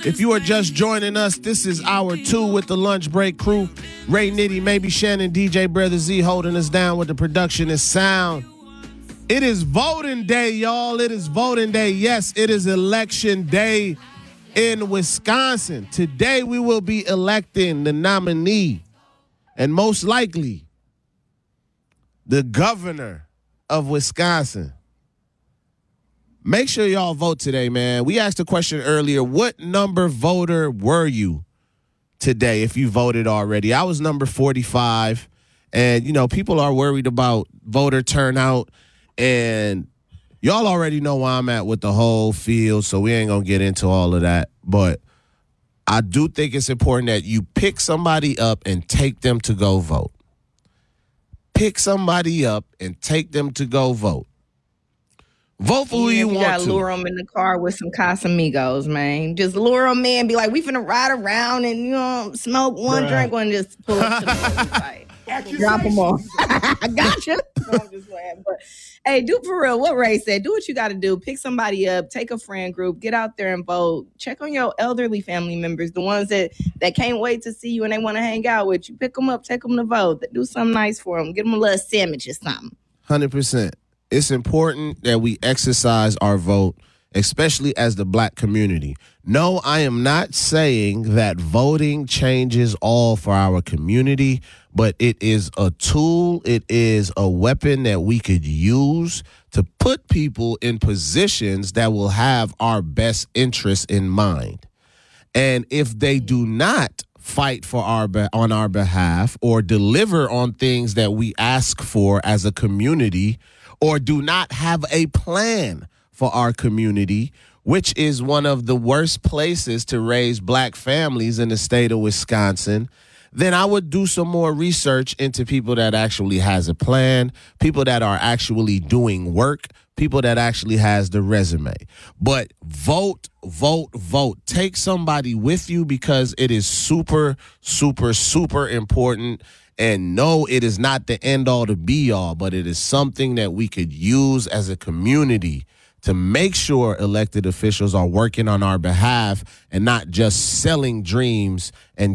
If you are just joining us, this is hour 2 with the Lunch Break crew. Ray Nitty, maybe Shannon, DJ Brother Z holding us down with the production and sound. It is voting day, y'all. It is voting day. Yes, it is election day in Wisconsin. Today we will be electing the nominee and most likely the governor of Wisconsin. Make sure y'all vote today, man. We asked a question earlier. What number voter were you today if you voted already? I was number 45. And, you know, people are worried about voter turnout. And y'all already know where I'm at with the whole field, so we ain't going to get into all of that. But I do think it's important that you pick somebody up and take them to go vote. Pick somebody up and take them to go vote. Vote for who you want to. You gotta lure them in the car with some Casamigos, man. Just lure them in, be like, we finna ride around and, you know, smoke one drink and just pull up to the voting site. Drop them off. I got you. No, I'm just playing. But, hey, do for real what Ray said. Do what you got to do. Pick somebody up. Take a friend group. Get out there and vote. Check on your elderly family members, the ones that can't wait to see you and they want to hang out with you. Pick them up. Take them to vote. Do something nice for them. Give them a little sandwich or something. 100%. It's important that we exercise our vote, especially as the black community. No, I am not saying that voting changes all for our community, but it is a tool, it is a weapon that we could use to put people in positions that will have our best interests in mind. And if they do not fight for on our behalf or deliver on things that we ask for as a community, or do not have a plan for our community, which is one of the worst places to raise black families in the state of Wisconsin, then I would do some more research into people that actually has a plan, people that are actually doing work, people that actually has the resume. But vote, vote, vote. Take somebody with you because it is super, super, super important. And no, it is not the end all to be all, but it is something that we could use as a community to make sure elected officials are working on our behalf and not just selling dreams and